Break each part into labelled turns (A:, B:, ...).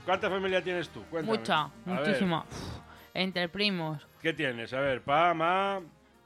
A: ¿Cuánta familia tienes tú? Cuéntame.
B: Mucha, muchísima. Entre primos.
A: ¿Qué tienes? A ver, pa, ma...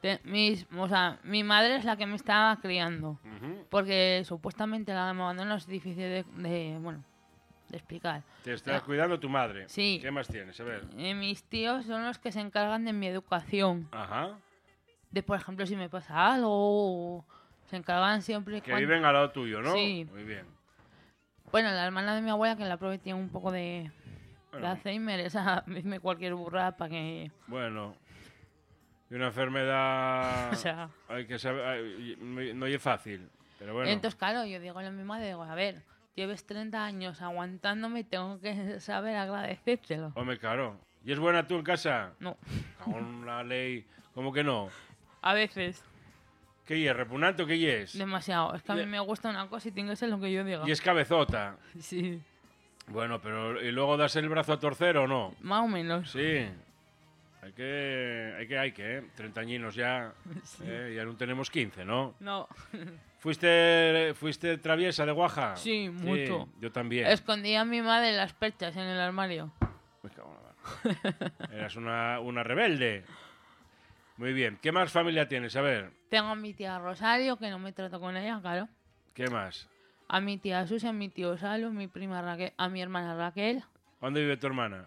B: Mi madre es la que me estaba criando.
A: Uh-huh.
B: Porque supuestamente la me abandonó, es difícil de explicar.
A: Te está cuidando tu madre.
B: Sí.
A: ¿Qué más tienes? A ver.
B: Mis tíos son los que se encargan de mi educación.
A: Ajá.
B: De, por ejemplo, si me pasa algo, se encargan siempre...
A: Que viven al lado tuyo, ¿no?
B: Sí.
A: Muy bien.
B: Bueno, la hermana de mi abuela, que la prove tiene un poco de Alzheimer, esa dime cualquier burrada para que...
A: Bueno... Y una enfermedad...
B: O sea...
A: Hay que saber... no es fácil, pero bueno.
B: Entonces, claro, yo digo a mi madre, digo, a ver, lleves 30 años aguantándome y tengo que saber agradecértelo.
A: Hombre, claro. ¿Y es buena tú en casa?
B: No.
A: Con la ley... ¿Cómo que no?
B: A veces.
A: ¿Qué es? ¿Repugnante o qué es?
B: Demasiado. Es que a mí me gusta una cosa y tiene que ser lo que yo diga.
A: Y es cabezota.
B: Sí.
A: Bueno, pero ¿y luego das el brazo a torcer o no?
B: Más o menos.
A: Sí. Hay que, 30 añinos ya.
B: Sí.
A: Ya no tenemos 15, ¿no?
B: No.
A: ¿Fuiste traviesa de guaja?
B: Sí, mucho.
A: Sí, yo también.
B: Escondía a mi madre las perchas en el armario.
A: Me cago en la mar. Eras una rebelde. Muy bien. ¿Qué más familia tienes? A ver.
B: Tengo a mi tía Rosario, que no me trato con ella, claro.
A: ¿Qué más?
B: A mi tía Susi, a mi tío Salo, mi prima Raquel, a mi hermana Raquel.
A: ¿Dónde vive tu hermana?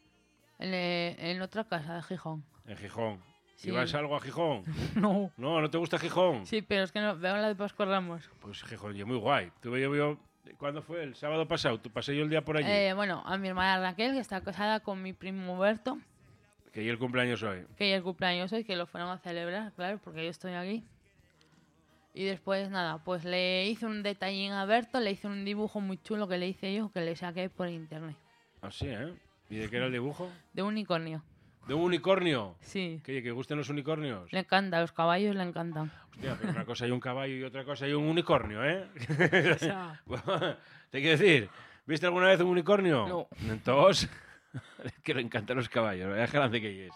B: En otra casa de Gijón.
A: En Gijón.
B: Sí.
A: ¿Y vas algo a Gijón?
B: No.
A: ¿No te gusta Gijón?
B: Sí, pero es que no, veo la de Pascua Ramos.
A: Pues Gijón, muy guay. ¿Cuándo fue? ¿El sábado pasado? ¿Tú pasé yo el día por allí?
B: Bueno, a mi hermana Raquel, que está casada con mi primo Berto.
A: Que ya el cumpleaños hoy.
B: Que ya el cumpleaños hoy, que lo fueron a celebrar, claro, porque yo estoy aquí. Y después, nada, pues le hice un detallín a Berto, le hice un dibujo muy chulo que le hice yo, que le saqué por internet.
A: Ah, sí, ¿eh? ¿Y de qué era el dibujo?
B: De un unicornio.
A: ¿De un unicornio?
B: Sí.
A: ¿Que gusten los unicornios?
B: Le encanta, los caballos le encantan.
A: Hostia, pero una cosa hay un caballo y otra cosa hay un unicornio, ¿eh?
B: O sea...
A: Te quiero decir, ¿viste alguna vez un unicornio?
B: No.
A: Entonces, que le encantan los caballos, vaya grande que es.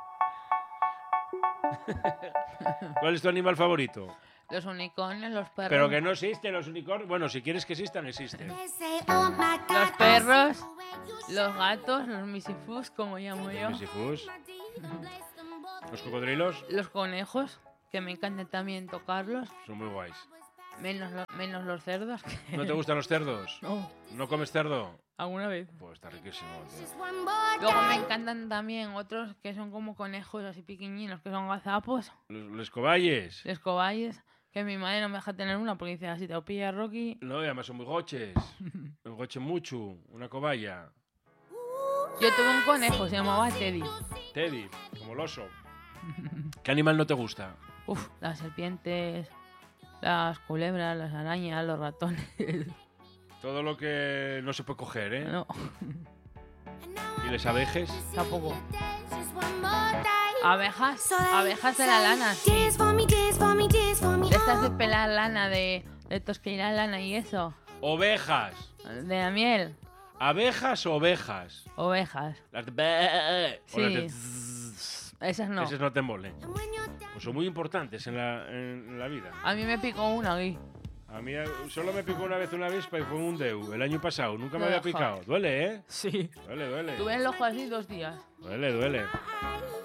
A: ¿Cuál es tu animal favorito?
B: Los unicornios, los perros...
A: Pero que no existen los unicornios. Bueno, si quieres que existan, existen.
B: Los perros, los gatos, los misifus, como llamo yo.
A: Misifus. ¿Los cocodrilos?
B: Los conejos, que me encanta también tocarlos.
A: Son muy guays.
B: Menos los cerdos. Que...
A: ¿No te gustan los cerdos?
B: No.
A: ¿No comes cerdo?
B: ¿Alguna vez?
A: Pues está riquísimo, tío.
B: Luego me encantan también otros que son como conejos así pequeñinos, que son gazapos.
A: ¿Los cobayes?
B: Los cobayes. Que mi madre no me deja tener una porque dice, así te lo pilla Rocky.
A: No, y además son muy goches. Un goche mucho, una cobaya.
B: Yo tuve un conejo, se llamaba Teddy.
A: Teddy, como el oso. ¿Qué animal no te gusta?
B: Uf, las serpientes, las culebras, las arañas, los ratones.
A: Todo lo que no se puede coger, ¿eh?
B: No.
A: ¿Y las abejas?
B: Tampoco. Abejas de la lana, sí. De estas de pelar lana, de tosquillar lana y eso.
A: Ovejas.
B: De la miel.
A: ¿Abejas o ovejas?
B: Ovejas.
A: Las de...
B: Sí.
A: O las de...
B: Esas no.
A: Esas no te molen. Pues son muy importantes en la vida.
B: A mí me picó una aquí.
A: A mí solo me picó una vez una avispa y fue un deu, el año pasado. Nunca me
B: No,
A: había picado. Duele, ¿eh?
B: Sí.
A: Duele.
B: Tuve el ojo así 2 días.
A: Duele.